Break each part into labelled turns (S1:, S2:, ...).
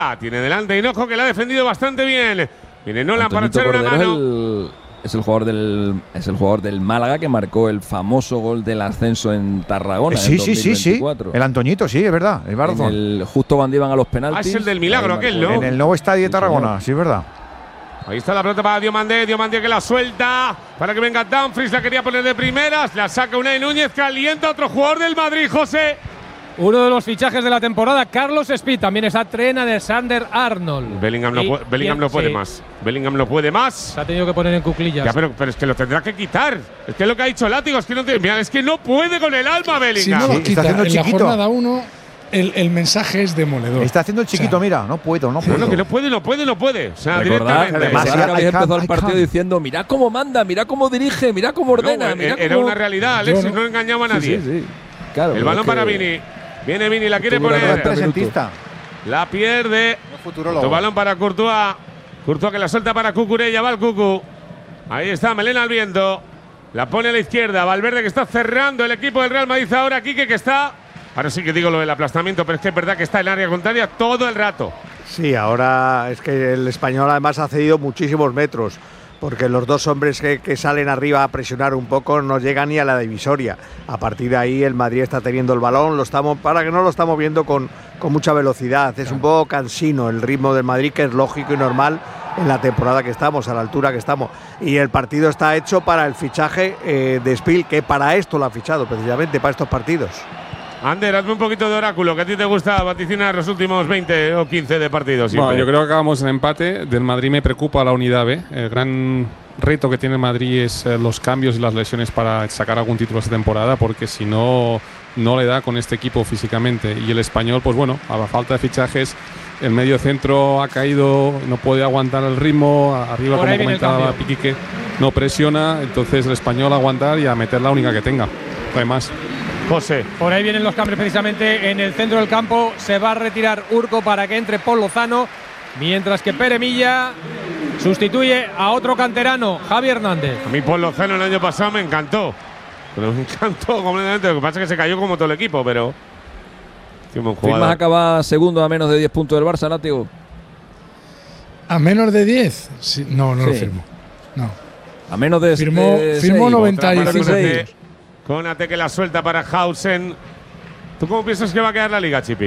S1: Tiene delante Hinojo, que la ha defendido bastante bien. Viene Nolan para echar una mano.
S2: Es el jugador del Málaga que marcó el famoso gol del ascenso en Tarragona.
S3: Sí. El Antoñito, sí, es verdad.
S2: Justo cuando iban a los penaltis.
S1: Es el del milagro aquel, ¿no?
S3: En el nuevo estadio de Tarragona, sí, es verdad.
S1: Ahí está la pelota para Diomandé que la suelta para que venga Dumfries, la quería poner de primeras, la saca Unai Núñez, calienta a otro jugador del Madrid, José.
S4: Uno de los fichajes de la temporada, Carlos Speed, también está Trent Alexander-Arnold.
S1: Bellingham no puede más. Bellingham no puede más.
S4: Se ha tenido que poner en cuclillas.
S1: Ya, pero es que lo tendrá que quitar. Es que es lo que ha dicho Látigo, es que no puede con el alma Bellingham.
S5: Si no lo quita
S3: está haciendo
S5: en la
S3: chiquito.
S5: jornada 1, el mensaje es demoledor.
S3: Está haciendo el chiquito, mira, no puedo.
S1: No, que no puede. O sea,
S2: Recordad
S1: directamente.
S2: que habéis empezado el partido diciendo: mira cómo manda, mira cómo dirige, mira cómo ordena.
S1: Era una realidad, Alexis, no engañaba a nadie.
S2: Sí. Claro,
S1: el balón para Vini. Viene Vini, la quiere poner. La pierde. Tu balón para Courtois. Courtois que la suelta para Cucurella. Va el Cucu. Ahí está Melena al viento. La pone a la izquierda. Valverde que está cerrando el equipo del Real Madrid ahora. Quique que está. Ahora sí que digo lo del aplastamiento, pero es que es verdad que está en el área contraria todo el rato.
S6: Sí, ahora es que el español además ha cedido muchísimos metros, porque los dos hombres que salen arriba a presionar un poco no llegan ni a la divisoria. A partir de ahí el Madrid está teniendo el balón, para que no lo estamos viendo con mucha velocidad. Es un poco cansino el ritmo del Madrid, que es lógico y normal en la temporada que estamos, a la altura que estamos. Y el partido está hecho para el fichaje de Spiel, que para esto lo ha fichado, precisamente para estos partidos.
S1: Ander, hazme un poquito de oráculo, que a ti te gusta vaticinar los últimos 20 o 15 de partidos.
S7: Bueno, yo creo que acabamos en empate. Del Madrid me preocupa la unidad B. El gran reto que tiene el Madrid es los cambios y las lesiones para sacar algún título esta temporada, porque si no, no le da con este equipo físicamente. Y el español, pues bueno, a la falta de fichajes, el medio centro ha caído, no puede aguantar el ritmo. Arriba, como comentaba Piquique, no presiona. Entonces el español a aguantar y a meter la única que tenga. No hay más.
S1: José.
S4: Por ahí vienen los cambios precisamente en el centro del campo. Se va a retirar Urco para que entre Paul Lozano, mientras que Pere Milla sustituye a otro canterano, Javi Hernández.
S1: A mí Paul Lozano el año pasado me encantó. Pero me encantó completamente. Lo que pasa es que se cayó como todo el equipo, pero…
S2: ¿Firmas acaba segundo a menos de 10 puntos del Barça, Látigo?
S5: ¿A menos de 10? Sí, no lo firmo. No.
S2: A menos de…
S5: Firmó 95.
S1: Konate que la suelta para Hausen. ¿Tú cómo piensas que va a quedar la liga, Chipi?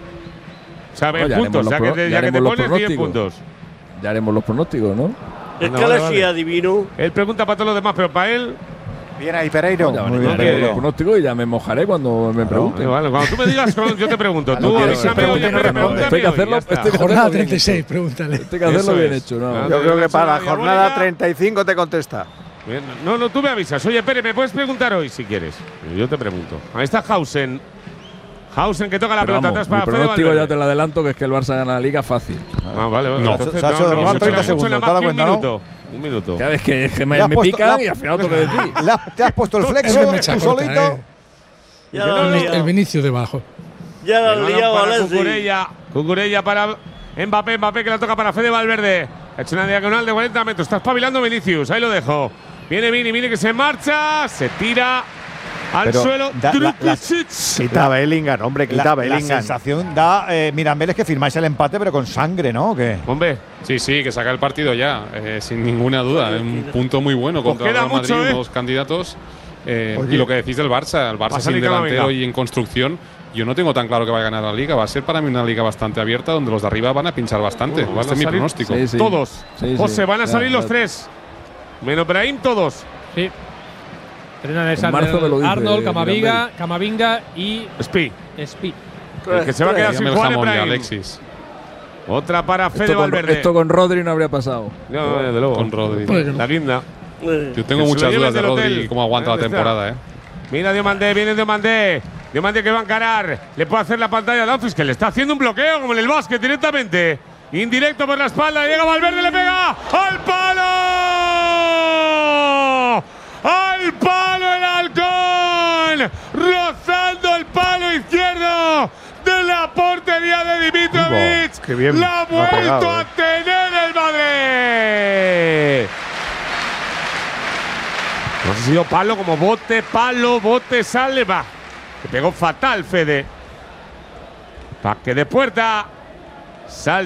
S1: O sea, en puntos, ya que te pones 10 puntos.
S2: Ya haremos los pronósticos, ¿no?
S8: Es que le decía adivino.
S1: Él pregunta para todos los demás, pero para él…
S3: Bien ahí, Pereiro.
S2: Muy bien, los pronósticos y ya me mojaré cuando me pregunten.
S1: Vale, cuando tú me digas, yo te pregunto. Tú avísame,
S2: hay que hacerlo.
S5: Jornada 36, pregúntale.
S2: Hay que hacerlo bien hecho, ¿no?
S6: Yo creo que para la jornada 35 te contesta.
S1: No, tú me avisas. Oye, Pere, ¿me puedes preguntar hoy si quieres? Yo te pregunto. Ahí está Hausen. Hausen que toca la pelota atrás para Fede Valverde.
S2: El pronóstico ya te lo adelanto, que es que el Barça gana la liga fácil.
S1: Vale.
S3: No, Sacho, 30 segundos, ¿te das cuenta, no?
S1: Un minuto.
S2: Ya ves que me pican y al final tengo que decir.
S3: Te has puesto el flexo tú solito.
S5: El Vinicius debajo.
S8: Ya la han liado
S1: a Cucurella para Mbappé que la toca para Fede Valverde. Ha hecho una diagonal de 40 metros. Está espabilando Vinicius. Ahí lo dejo. Viene Vini que se marcha. Se tira al suelo.
S6: Quita Bellingham, hombre, quita Bellingham.
S3: La sensación da Mirambel es que firmáis el empate, pero con sangre, ¿no? ¿O qué?
S1: Hombre.
S7: Sí, que saca el partido ya, sin ninguna duda. Es un punto muy bueno contra el Real Madrid, los candidatos. Y lo que decís del Barça, el Barça sin delantero y en construcción. Yo no tengo tan claro que va a ganar la liga. Va a ser para mí una liga bastante abierta, donde los de arriba van a pinchar bastante. Va a ser mi pronóstico.
S1: Sí. Todos. José, van a salir los tres. Menos Brahim, todos.
S4: Sí. Arnold, Camavinga y
S1: Spi.
S4: El
S1: que se va a quedar sin jugar Brahim.
S7: Alexis.
S1: Otra para Fede Valverde.
S2: Esto con Rodri no habría pasado.
S1: No, desde luego.
S7: Con Rodri.
S1: La guinda.
S7: Yo tengo muchas dudas de Rodri y cómo aguanta la temporada.
S1: Mira Diomandé, viene Diomandé. Diomandé que va a encarar. Le puede hacer la pantalla a Dumfries, que le está haciendo un bloqueo como en el básquet directamente. Indirecto por la espalda. Llega Valverde, le pega. ¡Al palo! ¡Al palo el halcón! Rozando el palo izquierdo de la portería de Dimitrovic. La ha vuelto a tener el Madrid. No ha sido palo como bote, sale, va. Que pegó fatal Fede. Paque de puerta. Salta